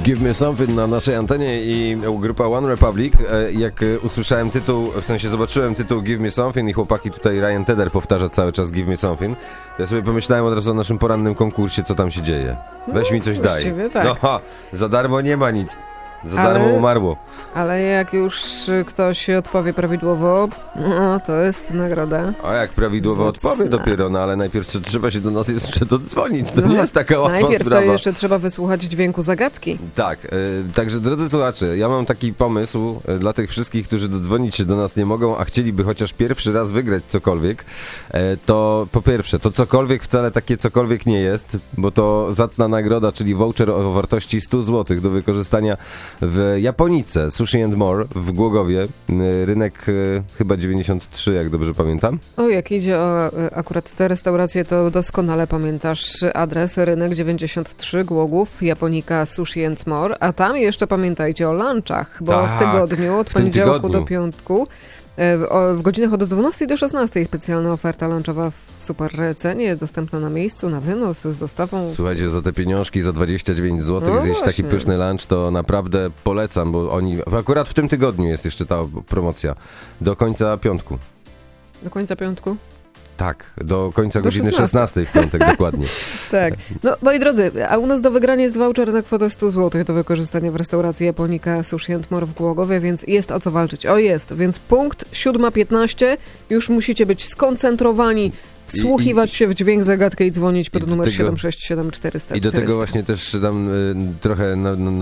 Give Me Something na naszej antenie i grupa One Republic. Jak usłyszałem tytuł, w sensie zobaczyłem tytuł Give Me Something i chłopaki tutaj, Ryan Tedder powtarza cały czas Give Me Something, to ja sobie pomyślałem od razu o naszym porannym konkursie, co tam się dzieje. Weź mi coś daj. Tak. No, za darmo nie ma nic. Za darmo umarło. Ale jak już ktoś odpowie prawidłowo, no to jest nagroda. A jak prawidłowo odpowie dopiero, no ale najpierw trzeba się do nas jeszcze dodzwonić. To nie jest taka łatwa najpierw sprawa. To jeszcze trzeba wysłuchać dźwięku zagadki. Tak, także drodzy słuchacze, ja mam taki pomysł dla tych wszystkich, którzy dodzwonić się do nas nie mogą, a chcieliby chociaż pierwszy raz wygrać cokolwiek, to po pierwsze, to cokolwiek wcale takie cokolwiek nie jest, bo to zacna nagroda, czyli voucher o wartości 100 zł do wykorzystania w Japonice, Sushi and More w Głogowie, rynek chyba 93, jak dobrze pamiętam. O, jak idzie o akurat te restauracje, to doskonale pamiętasz adres, rynek 93 Głogów, Japonika Sushi and More, a tam jeszcze pamiętajcie o lunchach, bo tak, w tygodniu, od poniedziałku do piątku, w godzinach od 12 do 16 specjalna oferta lunchowa w super cenie, dostępna na miejscu, na wynos, z dostawą. Słuchajcie, za te pieniążki, za 29 zł zjeść taki pyszny lunch, to naprawdę polecam, bo oni, akurat w tym tygodniu jest jeszcze ta promocja, do końca piątku. Do końca piątku? Tak, do końca godziny 16 w piątek, dokładnie. Tak. No, moi drodzy, a u nas do wygrania jest voucher na kwotę 100 zł do wykorzystania w restauracji Japonika Sushi and More w Głogowie, więc jest o co walczyć. O, jest. Więc punkt 7:15. Już musicie być skoncentrowani, wsłuchiwać się w dźwięk zagadkę i dzwonić pod numer 767 400. I do tego właśnie też tam trochę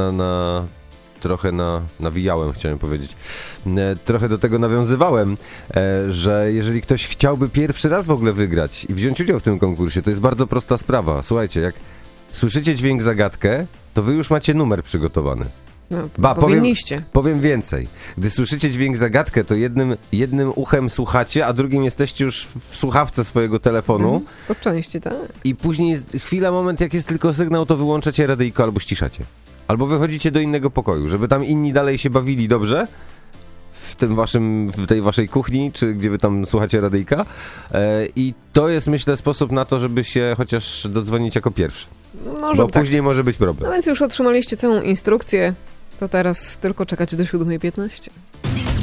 nawijałem, chciałem powiedzieć. Trochę do tego nawiązywałem, że jeżeli ktoś chciałby pierwszy raz w ogóle wygrać i wziąć udział w tym konkursie, to jest bardzo prosta sprawa. Słuchajcie, jak słyszycie dźwięk zagadkę, to wy już macie numer przygotowany. No, powinniście. Powiem więcej. Gdy słyszycie dźwięk zagadkę, to jednym uchem słuchacie, a drugim jesteście już w słuchawce swojego telefonu. Po części, tak. I później moment, jak jest tylko sygnał, to wyłączacie radyjko albo ściszacie. Albo wychodzicie do innego pokoju, żeby tam inni dalej się bawili dobrze w tej waszej kuchni, czy gdzie wy tam słuchacie radyjka. I to jest, myślę, sposób na to, żeby się chociaż dodzwonić jako pierwszy. Może bo później może być problem. No więc już otrzymaliście całą instrukcję, to teraz tylko czekać do 7:15.